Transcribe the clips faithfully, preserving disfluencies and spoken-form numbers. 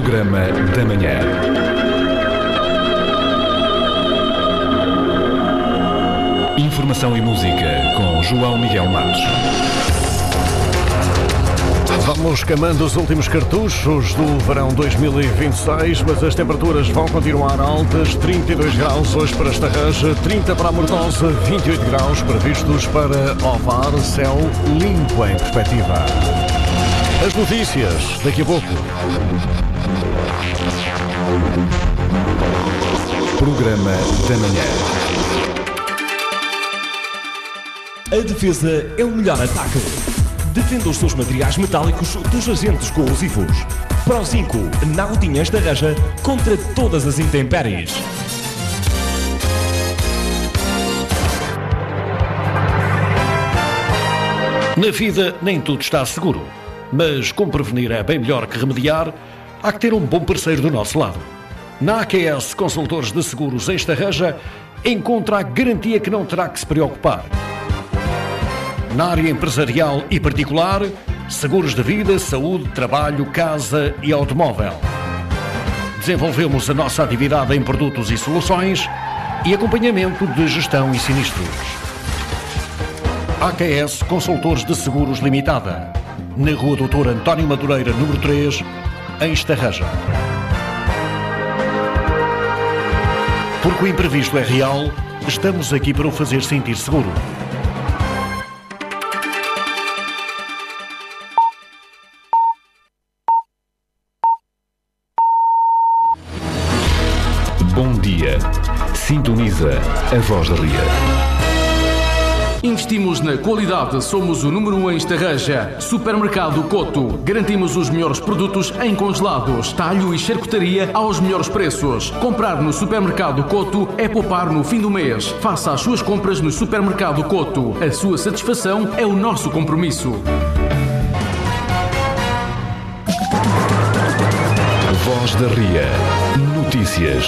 Programa da Manhã. Informação e música com João Miguel Matos. Vamos queimando os últimos cartuchos do verão dois mil e vinte e seis, mas as temperaturas vão continuar altas. trinta e dois graus hoje para Estarreja, trinta para a Mortosa, vinte e oito graus previstos para Ovar, céu limpo em perspectiva. As notícias, daqui a pouco. Programa da Manhã. A defesa é o melhor ataque. Defenda os seus materiais metálicos dos agentes corrosivos. Pro cinco, na Gotinhas da Reja, contra todas as intempéries. Na vida nem tudo está seguro, mas como prevenir é bem melhor que remediar, há que ter um bom parceiro do nosso lado. Na A Q S Consultores de Seguros em Estarreja, encontra a garantia que não terá que se preocupar. Na área empresarial e particular, seguros de vida, saúde, trabalho, casa e automóvel. Desenvolvemos a nossa atividade em produtos e soluções e acompanhamento de gestão e sinistros. A Q S Consultores de Seguros Limitada, na Rua doutor António Madureira, número três, em Estarreja. Porque o imprevisto é real, estamos aqui para o fazer sentir seguro. Bom dia. Sintoniza a Voz da Ria. Investimos na qualidade, somos o número um em Estarreja. Supermercado Coto. Garantimos os melhores produtos em congelados, talho e charcutaria aos melhores preços. Comprar no Supermercado Coto é poupar no fim do mês. Faça as suas compras no Supermercado Coto. A sua satisfação é o nosso compromisso. Voz da Ria. Notícias.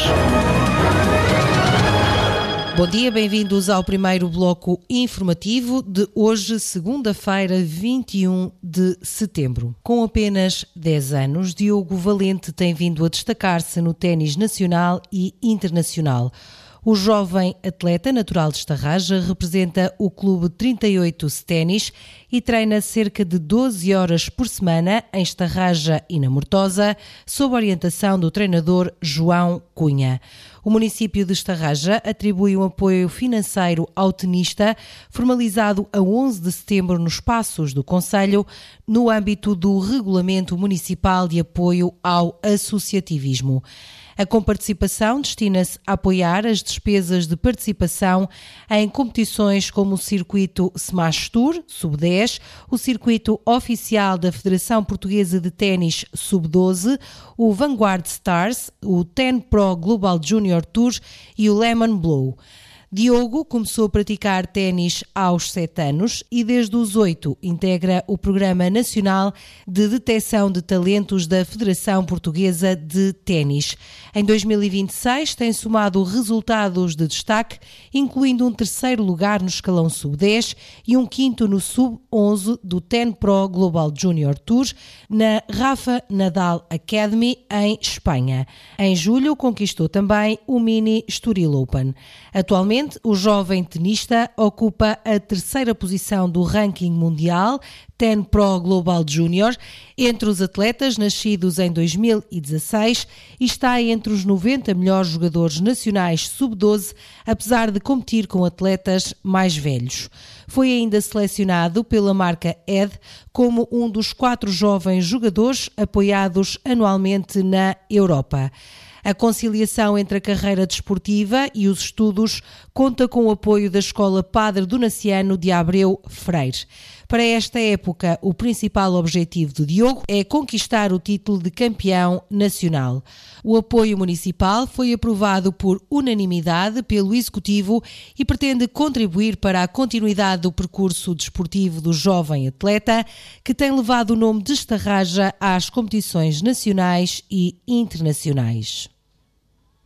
Bom dia, bem-vindos ao primeiro bloco informativo de hoje, segunda-feira, vinte e um de setembro. Com apenas dez anos, Diogo Valente tem vindo a destacar-se no ténis nacional e internacional. O jovem atleta natural de Estarreja representa o Clube trinta e oito Ténis e treina cerca de doze horas por semana em Estarreja e na Mortosa, sob orientação do treinador João Cunha. O município de Estarreja atribui um apoio financeiro ao tenista, formalizado a onze de setembro nos Passos do Concelho, no âmbito do Regulamento Municipal de Apoio ao Associativismo. A comparticipação destina-se a apoiar as despesas de participação em competições como o Circuito Smash Tour, sub dez, o Circuito Oficial da Federação Portuguesa de Ténis, sub doze, o Vanguard Stars, o Ten Pro Global Junior Tour e o Lemon Blow. Diogo começou a praticar ténis aos sete anos e desde os oito integra o Programa Nacional de Detecção de Talentos da Federação Portuguesa de Ténis. Em dois mil e vinte e seis tem somado resultados de destaque, incluindo um terceiro lugar no escalão sub dez e um quinto no sub onze do Ten Pro Global Junior Tour na Rafa Nadal Academy em Espanha. Em julho conquistou também o Mini Estoril Open. Atualmente, o jovem tenista ocupa a terceira posição do ranking mundial Ten Pro Global Junior entre os atletas nascidos em dois mil e dezasseis e está entre os noventa melhores jogadores nacionais sub doze, apesar de competir com atletas mais velhos. Foi ainda selecionado pela marca E D como um dos quatro jovens jogadores apoiados anualmente na Europa. A conciliação entre a carreira desportiva e os estudos conta com o apoio da Escola Padre Donaciano de Abreu Freire. Para esta época, o principal objetivo de Diogo é conquistar o título de campeão nacional. O apoio municipal foi aprovado por unanimidade pelo Executivo e pretende contribuir para a continuidade do percurso desportivo do jovem atleta, que tem levado o nome de Estarreja às competições nacionais e internacionais.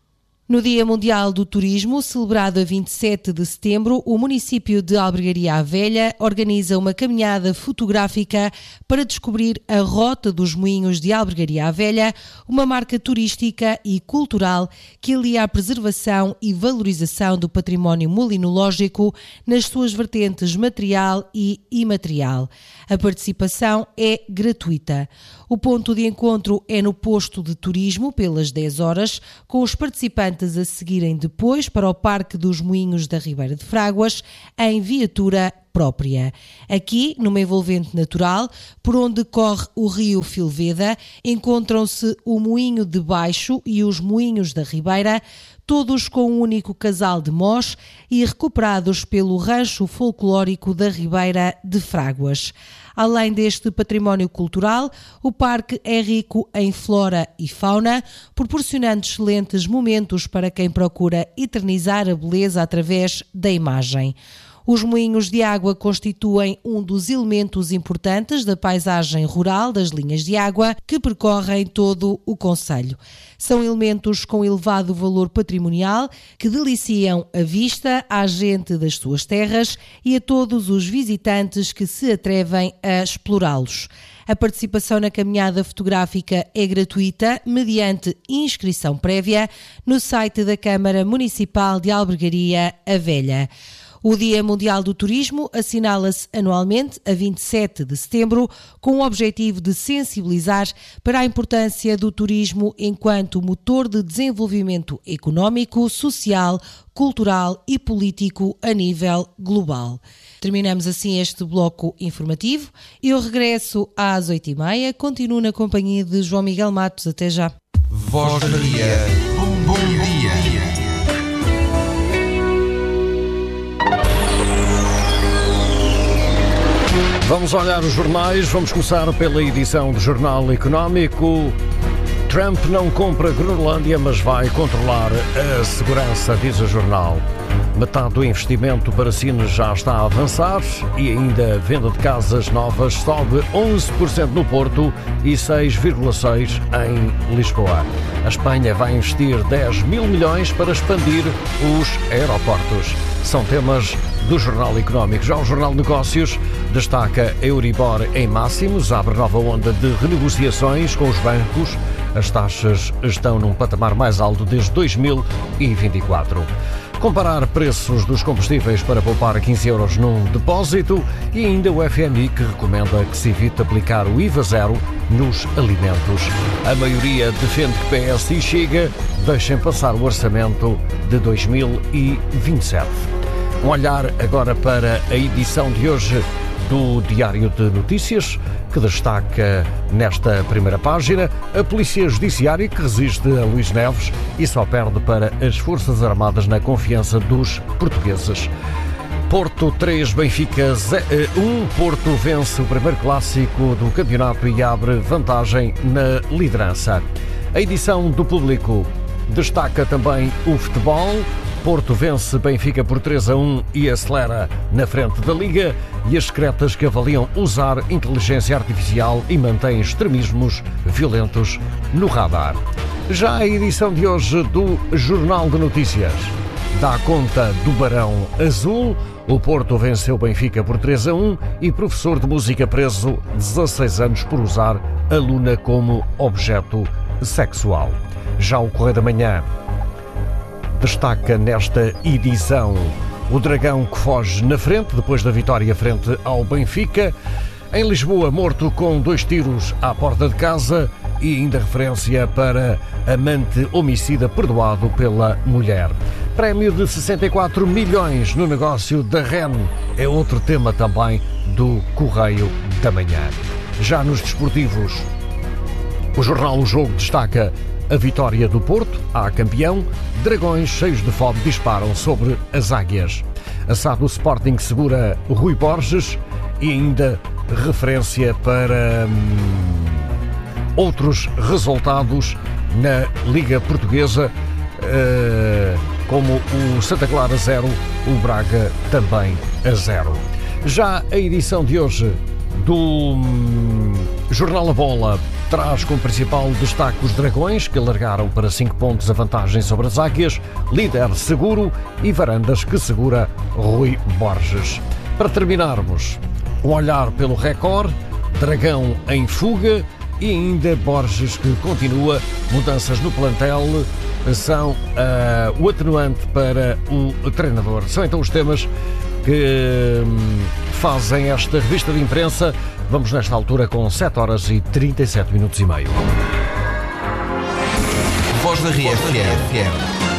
No Dia Mundial do Turismo, celebrado a vinte e sete de setembro, o município de Albergaria à Velha organiza uma caminhada fotográfica para descobrir a Rota dos Moinhos de Albergaria à Velha, uma marca turística e cultural que alia a preservação e valorização do património molinológico nas suas vertentes material e imaterial. A participação é gratuita. O ponto de encontro é no posto de turismo pelas dez horas, com os participantes a seguirem depois para o Parque dos Moinhos da Ribeira de Fráguas, em viatura própria. Aqui, numa envolvente natural, por onde corre o rio Filveda, encontram-se o Moinho de Baixo e os Moinhos da Ribeira, todos com um único casal de mós e recuperados pelo rancho folclórico da Ribeira de Fráguas. Além deste património cultural, o parque é rico em flora e fauna, proporcionando excelentes momentos para quem procura eternizar a beleza através da imagem. Os moinhos de água constituem um dos elementos importantes da paisagem rural das linhas de água que percorrem todo o concelho. São elementos com elevado valor patrimonial que deliciam a vista à gente das suas terras e a todos os visitantes que se atrevem a explorá-los. A participação na caminhada fotográfica é gratuita, mediante inscrição prévia, no site da Câmara Municipal de Albergaria à Velha. O Dia Mundial do Turismo assinala-se anualmente a vinte e sete de setembro, com o objetivo de sensibilizar para a importância do turismo enquanto motor de desenvolvimento económico, social, cultural e político a nível global. Terminamos assim este bloco informativo. Eu regresso às oito e meia. Continuo na companhia de João Miguel Matos. Até já. Voz da Dia. Bom, bom dia. Vamos olhar os jornais, vamos começar pela edição do Jornal Económico. Trump não compra Groenlândia, mas vai controlar a segurança, diz o jornal. Metade do investimento para Sines já está a avançar e ainda a venda de casas novas sobe onze por cento no Porto e seis vírgula seis por cento em Lisboa. A Espanha vai investir dez mil milhões para expandir os aeroportos. São temas do Jornal Económico. Já o Jornal Negócios destaca Euribor em máximos, abre nova onda de renegociações com os bancos. As taxas estão num patamar mais alto desde dois mil e vinte e quatro. Comparar preços dos combustíveis para poupar quinze euros num depósito e ainda o F M I que recomenda que se evite aplicar o I V A zero nos alimentos. A maioria defende que P S e Chega deixem passar o orçamento de dois mil e vinte e sete. Um olhar agora para a edição de hoje do Diário de Notícias, que destaca nesta primeira página a Polícia Judiciária que resiste a Luís Neves e só perde para as Forças Armadas na confiança dos portugueses. Porto três, Benfica um. Porto vence o primeiro clássico do campeonato e abre vantagem na liderança. A edição do Público destaca também o futebol. Porto vence Benfica por três a um e acelera na frente da Liga, e as secretas que avaliam usar inteligência artificial e mantêm extremismos violentos no radar. Já a edição de hoje do Jornal de Notícias dá conta do Barão Azul. O Porto venceu Benfica por três a um e professor de música preso dezasseis anos por usar aluna como objeto sexual. Já o Correio da Manhã destaca nesta edição o Dragão que foge na frente depois da vitória frente ao Benfica. Em Lisboa, morto com dois tiros à porta de casa, e ainda referência para amante homicida perdoado pela mulher. Prémio de sessenta e quatro milhões no negócio da R E N é outro tema também do Correio da Manhã. Já nos desportivos, o jornal O Jogo destaca a vitória do Porto, à campeão. Dragões cheios de fome disparam sobre as águias. A S A D do Sporting segura Rui Borges e ainda referência para hum, outros resultados na Liga Portuguesa, uh, como o Santa Clara zero, o Braga também a zero. Já a edição de hoje do hum, Jornal A Bola traz como principal destaque os Dragões, que alargaram para cinco pontos a vantagem sobre as Águias, líder seguro, e Varandas, que segura Rui Borges. Para terminarmos, um olhar pelo recorde, Dragão em fuga e ainda Borges, que continua. Mudanças no plantel são uh, o atenuante para o treinador. São então os temas que um, fazem esta revista de imprensa. Vamos nesta altura com sete horas e trinta e sete minutos e meio. Voz da R F M.